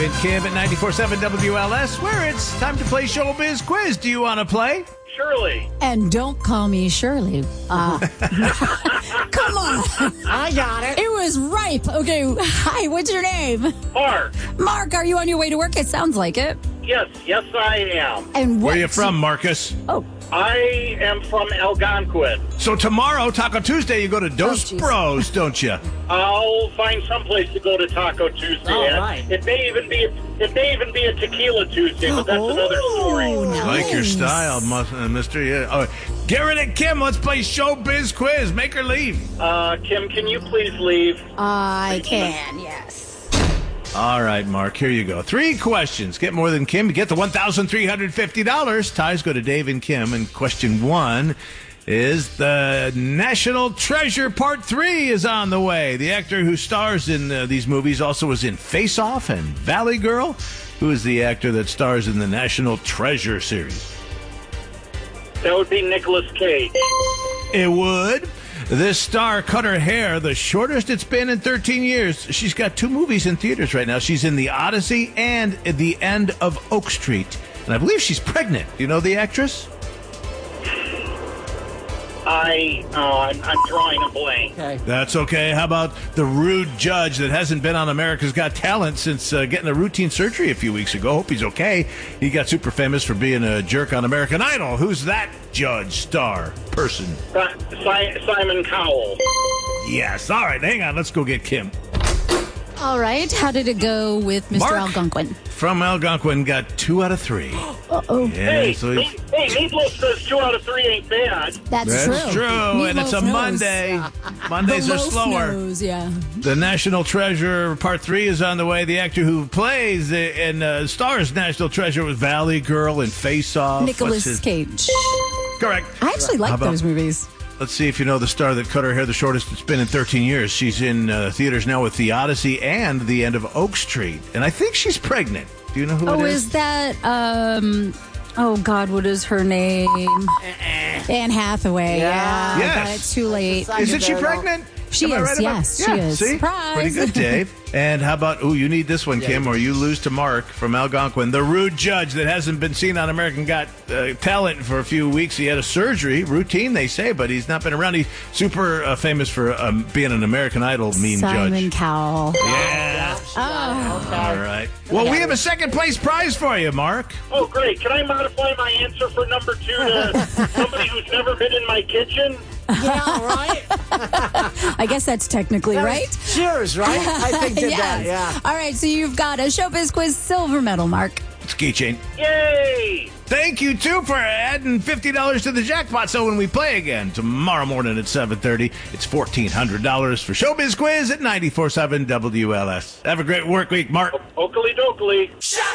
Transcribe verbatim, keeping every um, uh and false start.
And Kim at ninety-four point seven W L S, where it's time to play Showbiz Quiz. Do you want to play? Shirley. And don't call me Shirley. Uh, come on. I got it. It was ripe. Okay. Hi, what's your name? Mark. Mark, are you on your way to work? It sounds like it. Yes, yes, I am. And what? Where are you from, Marcus? Oh. I am from Algonquin. So tomorrow, Taco Tuesday, you go to Dos Oh, geez. Bros, don't you? I'll find someplace to go to Taco Tuesday. All at. right. It may even be it may even be a Tequila Tuesday, but that's another story. Oh, nice. Like your style, mus- uh, Mister Yeah. Oh, Garrett and Kim, let's play Showbiz Quiz. Make her leave. Uh, Kim, can you please leave? I can, yes. All right, Mark, here you go. Three questions. Get more than Kim. You get the one thousand three hundred fifty dollars. Ties go to Dave and Kim. And question one is the National Treasure Part three is on the way. The actor who stars in uh, these movies also was in Face Off and Valley Girl. Who is the actor that stars in the National Treasure series? That would be Nicolas Cage. It would. This star cut her hair the shortest it's been in thirteen years. She's got two movies in theaters right now. She's in The Odyssey and The End of Oak Street. And I believe she's pregnant. Do you know the actress? I, oh, I'm, I'm drawing a blank. Okay. That's okay. How about the rude judge that hasn't been on America's Got Talent since uh, getting a routine surgery a few weeks ago? Hope he's okay. He got super famous for being a jerk on American Idol. Who's that judge, star, person? Si- Simon Cowell. Yes. All right, hang on. Let's go get Kim. All right. How did it go with Mister Mark? Algonquin? From Algonquin, got two out of three. Uh-oh. Yeah, Hey, so me, he's- hey, Meatloaf says two out of three ain't bad. That's, That's true, and it's a Meatloaf knows. Monday. Mondays The are loaf slower. knows, yeah. The National Treasure Part three is on the way. The actor who plays and uh, stars National Treasure was Valley Girl and Face Off. What's Nicolas his- Cage. Correct. I actually How like about- those movies. Let's see if you know the star that cut her hair the shortest it's been in thirteen years. She's in uh, theaters now with The Odyssey and The End of Oak Street. And I think she's pregnant. Do you know who Oh, it is? is that, um, oh God, what is her name? Anne Hathaway. Yeah. Yes. Got it too late. Isn't she pregnant? She Am I is, right about- yes, she Yeah, is. See? Surprise. Pretty good, Dave. And how about, oh, you need this one, Kim, or you lose to Mark from Algonquin. The rude judge that hasn't been seen on American Got uh, Talent for a few weeks. He had a surgery, routine, they say, but he's not been around. He's super uh, famous for um, being an American Idol meme Simon judge. Cowell. Yeah. Oh. All right. Well, we have a second place prize for you, Mark. Oh, great. Can I modify my answer for number two to somebody who's never been in my kitchen? Yeah, right? I guess that's technically That was right. Cheers, right? I think did Yes. that, yeah. All right, so you've got a Showbiz Quiz silver medal, Mark. It's keychain. Yay! Thank you, too, for adding fifty dollars to the jackpot. So when we play again tomorrow morning at seven thirty, it's fourteen hundred dollars for Showbiz Quiz at ninety-four point seven W L S. Have a great work week, Mark. Oakley dokley.